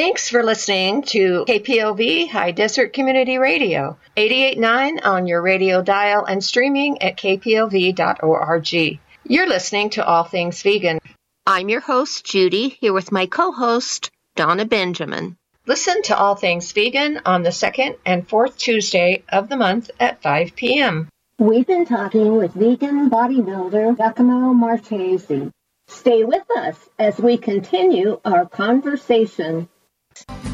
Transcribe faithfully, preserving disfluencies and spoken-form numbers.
Thanks for listening to K P O V High Desert Community Radio, eighty-eight point nine on your radio dial and streaming at k p o v dot org. You're listening to All Things Vegan. I'm your host, Judy, here with my co-host, Donna Benjamin. Listen to All Things Vegan on the second and fourth Tuesday of the month at five p.m. We've been talking with vegan bodybuilder Giacomo Marchese. Stay with us as we continue our conversation.